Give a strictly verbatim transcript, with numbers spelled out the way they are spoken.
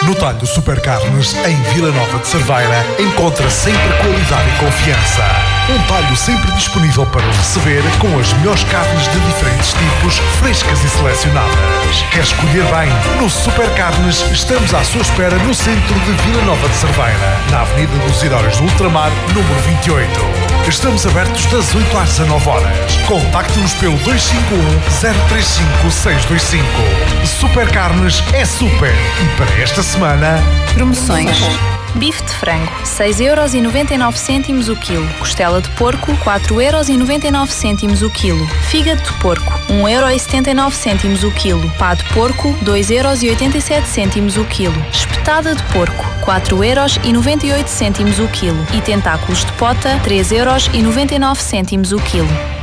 No talho Super Carnes, em Vila Nova de Cerveira, encontra sempre qualidade e confiança. Um talho sempre disponível para o receber, com as melhores carnes de diferentes tipos, frescas e selecionadas. Quer escolher bem? No Super Carnes, estamos à sua espera no centro de Vila Nova de Cerveira, na Avenida dos Heróis do Ultramar, número vinte e oito. Estamos abertos das oito às dezanove horas. Contacte-nos pelo dois cinco um, zero três cinco, seis dois cinco. Super Carnes é super. E para esta semana... Promoções. Bife de frango, seis euros e noventa e nove cêntimos o quilo. Costela de porco, quatro euros e noventa e nove cêntimos o quilo. Fígado de porco, um euro e setenta e nove cêntimos o quilo. Pá de porco, dois euros e oitenta e sete cêntimos o quilo. Espetada de porco, quatro euros e noventa e oito cêntimos o quilo. E tentáculos de pota, três euros e noventa e nove cêntimos o quilo.